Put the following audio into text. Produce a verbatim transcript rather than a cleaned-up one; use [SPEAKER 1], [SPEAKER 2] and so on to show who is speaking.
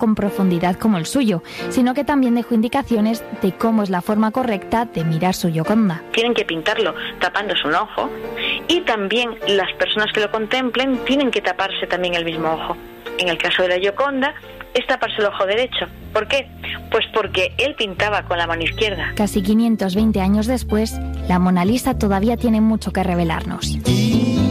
[SPEAKER 1] con profundidad como el suyo, sino que también dejó indicaciones de cómo es la forma correcta de mirar su Gioconda.
[SPEAKER 2] Tienen que pintarlo tapándose un ojo, y también las personas que lo contemplen tienen que taparse también el mismo ojo. En el caso de la Gioconda, es taparse el ojo derecho. ¿Por qué? Pues porque él pintaba con la mano izquierda.
[SPEAKER 1] Casi quinientos veinte años después, la Mona Lisa todavía tiene mucho que revelarnos.